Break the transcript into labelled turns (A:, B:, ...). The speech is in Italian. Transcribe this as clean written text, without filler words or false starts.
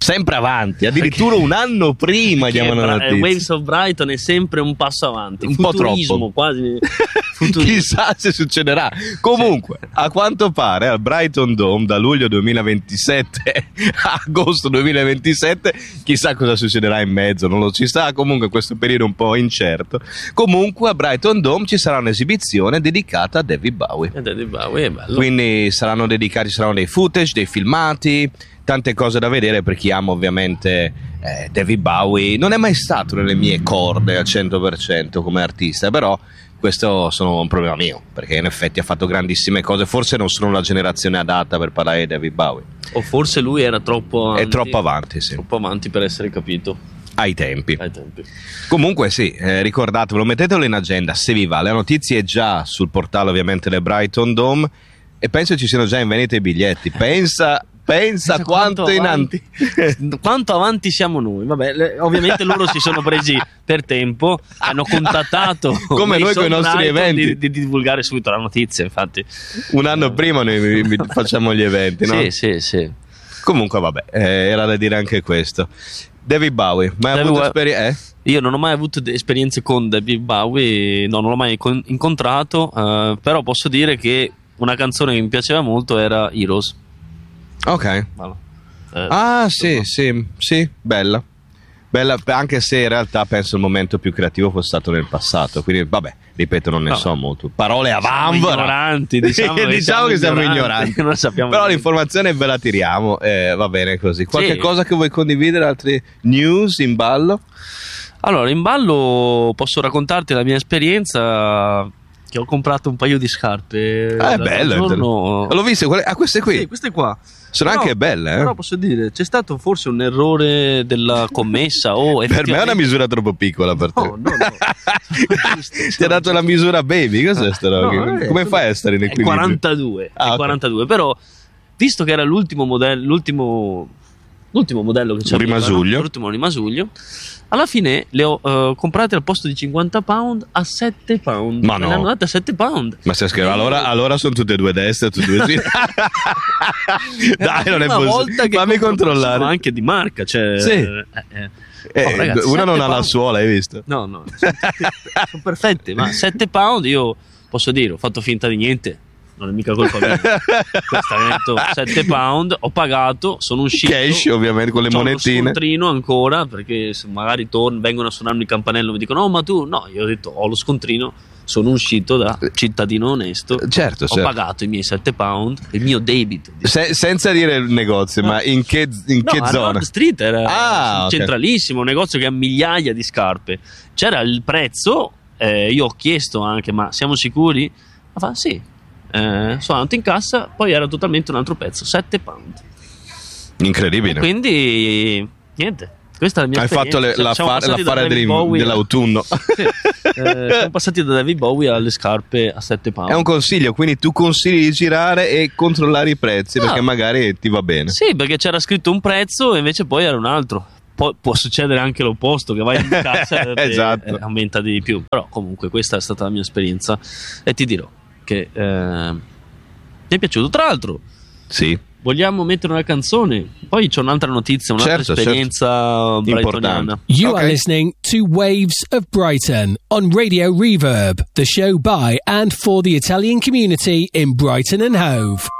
A: sempre avanti, addirittura un anno prima diamo una notizia.
B: Waves of Brighton è sempre un passo avanti,
A: un po' troppo,
B: quasi
A: chissà se succederà. Comunque, a quanto pare al Brighton Dome da luglio 2027 a agosto 2027, chissà cosa succederà in mezzo, non lo si sa, comunque questo periodo è un po' incerto. Comunque a Brighton Dome ci sarà un'esibizione dedicata a David Bowie.
B: David Bowie è bello.
A: Quindi saranno dei footage, dei filmati, tante cose da vedere per chi ama ovviamente David Bowie. Non è mai stato nelle mie corde al 100% come artista, però questo sono un problema mio, perché in effetti ha fatto grandissime cose. Forse non sono la generazione adatta per parlare di David Bowie,
B: o forse lui era troppo avanti,
A: è troppo avanti, sì,
B: troppo avanti per essere capito
A: ai tempi. Comunque sì, ricordatevelo, mettetelo in agenda se vi va. La notizia è già sul portale ovviamente del Brighton Dome e penso ci siano già in vendita i biglietti. Pensa quanto
B: quanto avanti siamo noi. Vabbè, ovviamente loro si sono presi per tempo, hanno contattato
A: come noi con i nostri eventi
B: di divulgare subito la notizia. Infatti
A: un anno prima noi facciamo gli eventi, no?
B: Sì.
A: Comunque vabbè, era da dire anche questo. David Bowie, mai avuto esperienza?
B: Io non ho mai avuto esperienze con David Bowie, no, non l'ho mai incontrato, però posso dire che una canzone che mi piaceva molto era Heroes.
A: Ok. Sì, bella, anche se in realtà penso il momento più creativo fosse stato nel passato, quindi vabbè, ripeto, non ne so molto. Parole a vanvera,
B: ignoranti, diciamo
A: che siamo ignoranti.
B: Non sappiamo
A: però l'informazione ve la tiriamo, va bene così. Qualche cosa che vuoi condividere, altre news in ballo?
B: Allora, in ballo posso raccontarti la mia esperienza, che ho comprato un paio di scarpe.
A: Bello, l'ho visto, queste qui?
B: Sì, queste qua
A: sono anche belle,
B: Però posso dire, c'è stato forse un errore della commessa o
A: per me è una misura troppo piccola per te.
B: No.
A: Ti ha dato la misura baby, cos'è sta roba? Come fai a stare in equilibrio?
B: 42, 42, però visto che era l'ultimo modello che c'era, l'ultimo rimasuglio, alla fine le ho comprate al posto di £50 a £7.
A: Ma no,
B: me le hanno date a £7.
A: Ma stai scherzando? Allora sono tutte e due destre, tutte e due sinistre. Dai, non è possibile. Fammi controllare.
B: Sono anche di marca, cioè.
A: Sì.
B: Ragazzi,
A: una non ha la suola, hai visto?
B: No, sono perfette, ma £7 io posso dire, ho fatto finta di niente. Non è mica colpa mia. Questo è £7, ho pagato, sono uscito
A: cash, ovviamente, con le monetine.
B: Ho lo scontrino ancora, perché se magari vengono a suonarmi il campanello e mi dicono: "Oh, ma tu?" No, io ho detto: "Ho lo scontrino, sono uscito da cittadino onesto."
A: Certo.
B: Ho pagato i miei £7, il mio debito.
A: Senza dire il negozio, ma in che zona?
B: Nord Street era centralissimo, un negozio che ha migliaia di scarpe. C'era il prezzo, io ho chiesto anche: "Ma siamo sicuri?" Ma fa: "Sì." Sono andato in cassa, poi era totalmente un altro pezzo, £7.
A: Incredibile.
B: E quindi niente, questa è la mia esperienza.
A: Hai fatto l'affare dell'autunno.
B: Sì. Siamo passati da David Bowie alle scarpe a £7.
A: È un consiglio, quindi tu consigli di girare e controllare i prezzi, perché magari ti va bene.
B: Sì, perché c'era scritto un prezzo e invece poi era un altro. Poi può succedere anche l'opposto, che vai in cassa
A: esatto.
B: e aumenta di più. Però comunque questa è stata la mia esperienza e ti dirò che mi è piaciuto. Tra l'altro,
A: sì,
B: vogliamo mettere una canzone? Poi c'è un'altra notizia, un'altra esperienza brightoniana.
C: You are listening to Waves of Brighton on Radio Reverb, the show by and for the Italian community in Brighton and Hove.